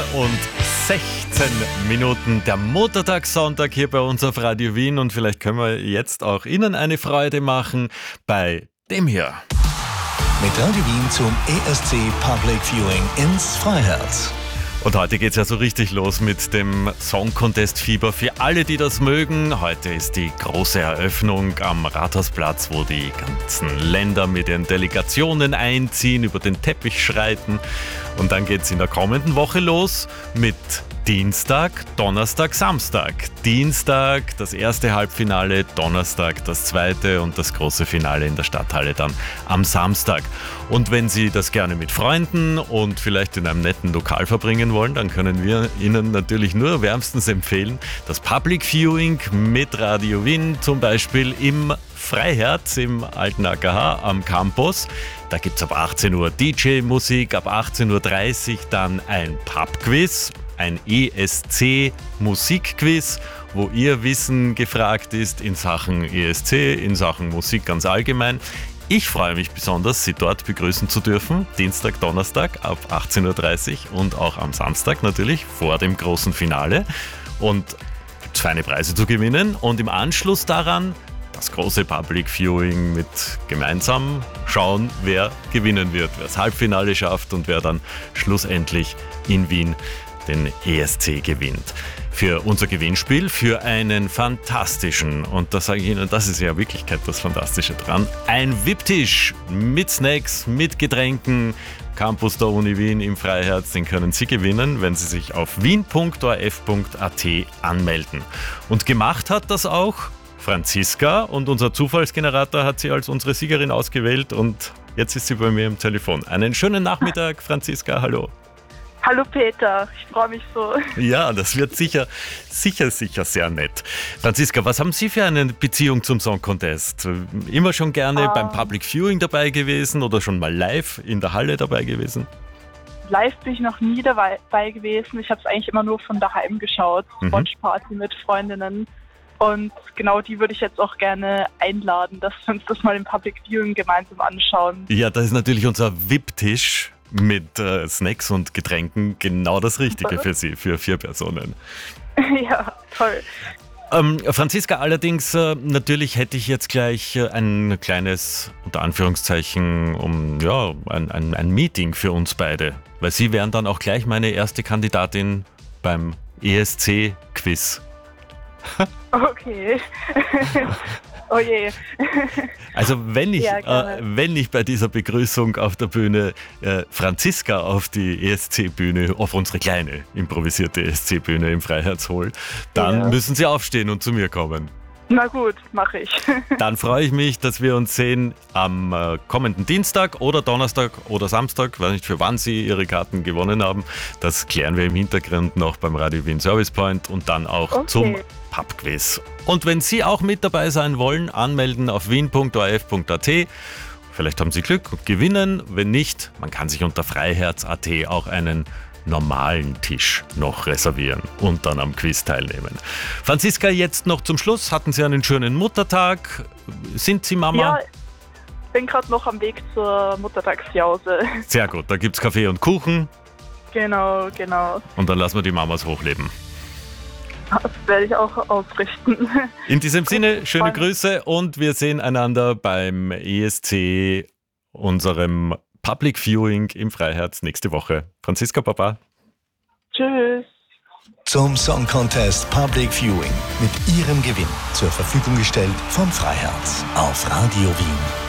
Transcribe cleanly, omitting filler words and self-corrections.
und 16 Minuten, der Muttertagssonntag hier bei uns auf Radio Wien, und vielleicht können wir jetzt auch Ihnen eine Freude machen bei dem hier. Mit Radio Wien zum ESC Public Viewing ins Freiherz. Und heute geht's ja so richtig los mit dem Song Contest Fieber für alle, die das mögen. Heute ist die große Eröffnung am Rathausplatz, wo die ganzen Länder mit ihren Delegationen einziehen, über den Teppich schreiten. Und dann geht's in der kommenden Woche los mit Dienstag, Donnerstag, Samstag. Dienstag das erste Halbfinale, Donnerstag das zweite und das große Finale in der Stadthalle dann am Samstag. Und wenn Sie das gerne mit Freunden und vielleicht in einem netten Lokal verbringen wollen, dann können wir Ihnen natürlich nur wärmstens empfehlen, das Public Viewing mit Radio Wien, zum Beispiel im Freiherz im alten AKH am Campus. Da gibt es ab 18 Uhr DJ-Musik, ab 18.30 Uhr dann ein Pub-Quiz, ein ESC-Musikquiz, wo Ihr Wissen gefragt ist in Sachen ESC, in Sachen Musik ganz allgemein. Ich freue mich besonders, Sie dort begrüßen zu dürfen, Dienstag, Donnerstag ab 18.30 Uhr und auch am Samstag natürlich vor dem großen Finale. Und gibt es feine Preise zu gewinnen und im Anschluss daran das große Public Viewing mit gemeinsam schauen, wer gewinnen wird, wer das Halbfinale schafft und wer dann schlussendlich in Wien den ESC gewinnt. Für unser Gewinnspiel, für einen fantastischen, und das sage ich Ihnen, das ist ja in Wirklichkeit das Fantastische dran, ein VIP-Tisch mit Snacks, mit Getränken, Campus der Uni Wien im Freiherz, den können Sie gewinnen, wenn Sie sich auf wien.orf.at anmelden. Und gemacht hat das auch Franziska, und unser Zufallsgenerator hat sie als unsere Siegerin ausgewählt und jetzt ist sie bei mir am Telefon. Einen schönen Nachmittag, Franziska, hallo. Hallo Peter, ich freue mich so. Ja, das wird sicher sehr nett. Franziska, was haben Sie für eine Beziehung zum Song Contest? Immer schon gerne beim Public Viewing dabei gewesen oder schon mal live in der Halle dabei gewesen? Live bin ich noch nie dabei gewesen. Ich habe es eigentlich immer nur von daheim geschaut. Watchparty mit Freundinnen. Und genau die würde ich jetzt auch gerne einladen, dass wir uns das mal im Public Viewing gemeinsam anschauen. Ja, das ist natürlich unser VIP-Tisch mit Snacks und Getränken genau das Richtige für Sie, für 4 Personen. Ja, toll. Franziska, allerdings natürlich hätte ich jetzt gleich ein kleines, unter Anführungszeichen, ein Meeting für uns beide. Weil Sie wären dann auch gleich meine erste Kandidatin beim ESC-Quiz. Okay. Oh je. Also wenn ich bei dieser Begrüßung auf der Bühne Franziska auf die ESC-Bühne, auf unsere kleine improvisierte ESC-Bühne im Freiherz hole, dann müssen Sie aufstehen und zu mir kommen. Na gut, mache ich. Dann freue ich mich, dass wir uns sehen am kommenden Dienstag oder Donnerstag oder Samstag. Ich weiß nicht, für wann Sie Ihre Karten gewonnen haben. Das klären wir im Hintergrund noch beim Radio Wien Service Point und dann auch zum Pub-Quiz. Und wenn Sie auch mit dabei sein wollen, anmelden auf wien.orf.at. Vielleicht haben Sie Glück und gewinnen. Wenn nicht, man kann sich unter freiherz.at auch einen normalen Tisch noch reservieren und dann am Quiz teilnehmen. Franziska, jetzt noch zum Schluss. Hatten Sie einen schönen Muttertag? Sind Sie Mama? Ja, ich bin gerade noch am Weg zur Muttertagsjause. Sehr gut, da gibt's Kaffee und Kuchen. Genau. Und dann lassen wir die Mamas hochleben. Das werde ich auch ausrichten. In diesem Sinne, schöne Grüße und wir sehen einander beim ESC, unserem Public Viewing im Freiherz nächste Woche. Franziska, Papa. Tschüss. Zum Song Contest Public Viewing mit Ihrem Gewinn zur Verfügung gestellt vom Freiherz auf Radio Wien.